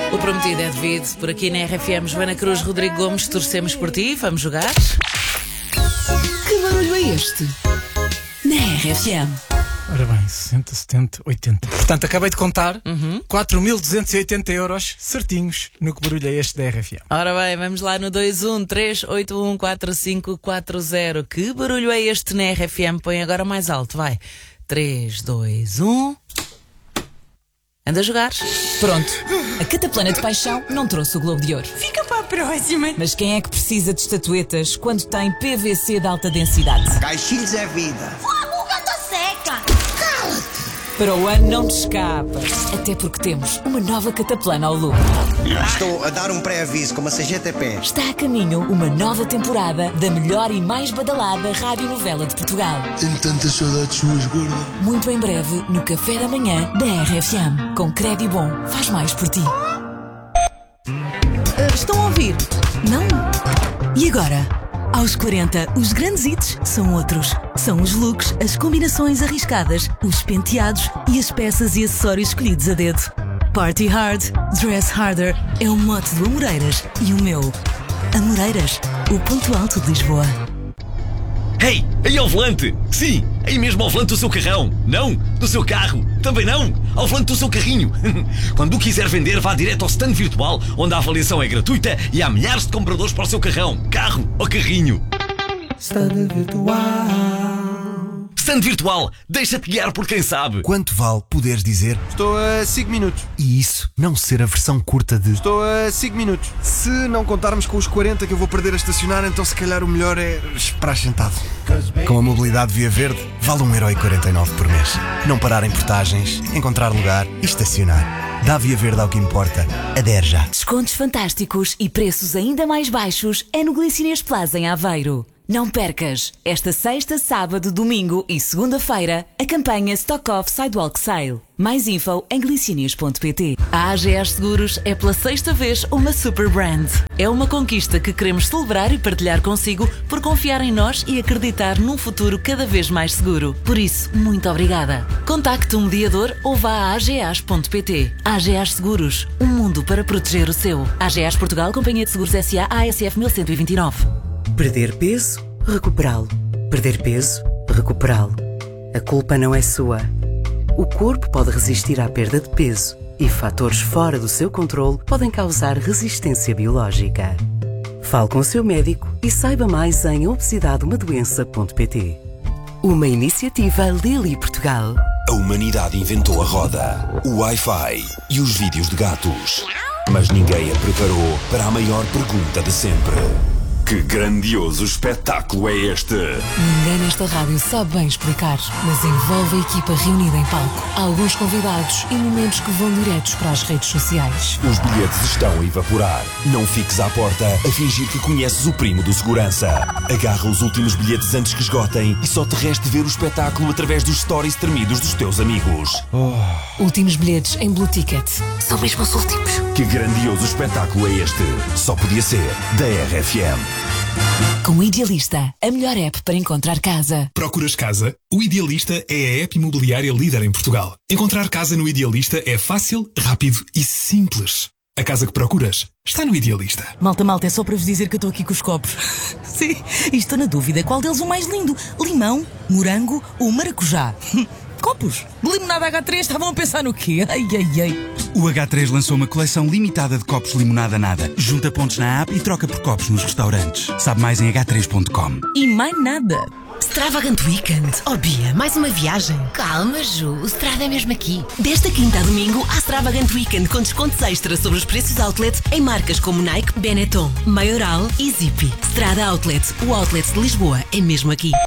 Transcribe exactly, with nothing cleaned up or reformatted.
O prometido é devido. Por aqui na R F M, Joana Cruz, Rodrigo Gomes, torcemos por ti. Vamos jogar? Que barulho é este? Na R F M. Ora bem, sessenta, setenta, oitenta. Portanto, acabei de contar Uhum. quatro mil duzentos e oitenta euros certinhos no que barulho é este da R F M. Ora bem, vamos lá no dois um três oito um quatro cinco quatro zero. Que barulho é este na R F M? Põe agora mais alto, vai. três, dois, um... Anda a jogar. Pronto, a Cataplana de Paixão não trouxe o Globo de Ouro. Fica para a próxima. Mas quem é que precisa de estatuetas quando tem P V C de alta densidade? Caixilhos é vida. Fogo, gata seca. Para o ano não te escapas, até porque temos uma nova Cataplana ao lucro. Estou a dar um pré-aviso com uma C G T P. Está a caminho uma nova temporada da melhor e mais badalada radionovela de Portugal. Tenho tantas saudades suas, gorda. Muito em breve no Café da Manhã da R F M. Com Crédito Bom, faz mais por ti. Uh, estão a ouvir? Não? E agora? Aos quarenta, os grandes hits são outros. São os looks, as combinações arriscadas, os penteados e as peças e acessórios escolhidos a dedo. Party hard, dress harder é o mote do Amoreiras e o meu. Amoreiras, o ponto alto de Lisboa. Ei, aí ao volante! Sim, aí mesmo ao volante do seu carrão. Não, do seu carro. Também não, ao volante do seu carrinho. Quando o quiser vender, vá direto ao stand virtual, onde a avaliação é gratuita e há milhares de compradores para o seu carrão, carro ou carrinho. Stand virtual. Stand virtual, deixa-te guiar por quem sabe. Quanto vale poderes dizer Estou a cinco minutos. e isso não ser a versão curta de Estou a cinco minutos. Se não contarmos com os quarenta que eu vou perder a estacionar, então se calhar o melhor é esperar sentado. com a mobilidade Via Verde, vale um euro e quarenta e nove por mês. Não parar em portagens, encontrar lugar e estacionar. Dá Via Verde ao que importa. Adere já. Descontos fantásticos e preços ainda mais baixos é no Glicinias Plaza em Aveiro. Não percas, esta sexta, sábado, domingo e segunda-feira, a campanha Stock Off Sidewalk Sale. Mais info em glicinias ponto pt. A A G A Seguros é pela sexta vez uma super brand. É uma conquista que queremos celebrar e partilhar consigo por confiar em nós e acreditar num futuro cada vez mais seguro. Por isso, muito obrigada. Contacte um mediador ou vá a agas ponto pt. A G A Seguros, um mundo para proteger o seu. A G A Portugal, Companhia de Seguros S A, A S F mil cento e vinte e nove. Perder peso, recuperá-lo. Perder peso, recuperá-lo. A culpa não é sua. O corpo pode resistir à perda de peso e fatores fora do seu controle podem causar resistência biológica. Fale com o seu médico e saiba mais em obesidade uma doença ponto pt. Uma iniciativa Lilly Portugal. A humanidade inventou a roda, o Wi-Fi e os vídeos de gatos. Mas ninguém a preparou para a maior pergunta de sempre. Que grandioso espetáculo é este? Ninguém nesta rádio sabe bem explicar, mas envolve a equipa reunida em palco. Há alguns convidados e momentos que vão diretos para as redes sociais. Os bilhetes estão a evaporar. Não fiques à porta a fingir que conheces o primo do segurança. Agarra os últimos bilhetes antes que esgotem e só te reste ver o espetáculo através dos stories tremidos dos teus amigos. Oh. Últimos bilhetes em Blue Ticket. São mesmo os últimos. Que grandioso espetáculo é este? Só podia ser da R F M. Com o Idealista, a melhor app para encontrar casa. Procuras casa? O Idealista é a app imobiliária líder em Portugal. Encontrar casa no Idealista é fácil, rápido e simples. A casa que procuras está no Idealista. Malta, malta, é só para vos dizer que eu estou aqui com os copos. Sim, e estou na dúvida qual deles o mais lindo. Limão, morango ou maracujá? Copos de limonada H três, estavam a pensar no quê? Ai, ai, ai. O H três lançou uma coleção limitada de copos limonada nada. Junta pontos na app e troca por copos nos restaurantes. Sabe mais em agá três ponto com. E mais nada. Extravagant Weekend. Oh Bia, mais uma viagem. Calma, Ju, o Strada é mesmo aqui. Desta quinta a domingo, há Extravagant Weekend com descontos extra sobre os preços outlet em marcas como Nike, Benetton, Maioral e Zippy. Strada Outlet, o outlet de Lisboa, é mesmo aqui.